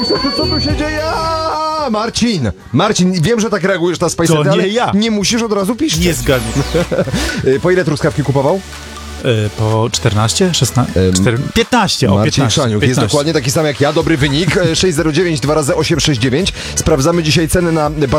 Co tu się dzieje? Marcin, wiem, że tak reagujesz na Space To nie ale ja. nie musisz od razu piszczeć. Nie zgadzam. Po ile truskawki kupował? Po 14? 16? 15. O, Marcin 15. Szaniuk jest 15. dokładnie taki sam jak ja. Dobry wynik. 609 2 razy 869. Sprawdzamy dzisiaj ceny na